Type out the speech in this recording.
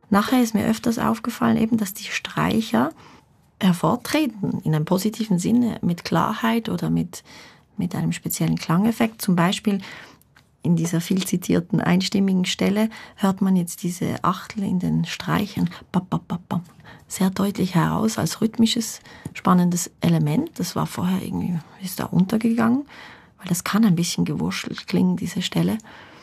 nachher ist mir öfters aufgefallen, eben, dass die Streicher hervortreten, in einem positiven Sinne, mit Klarheit oder mit einem speziellen Klangeffekt. Zum Beispiel in dieser viel zitierten einstimmigen Stelle hört man jetzt diese Achtel in den Streichen bap, bap, bap, bap, sehr deutlich heraus als rhythmisches, spannendes Element. Das war vorher irgendwie, ist da untergegangen, weil das kann ein bisschen gewurschtelt klingen, diese Stelle.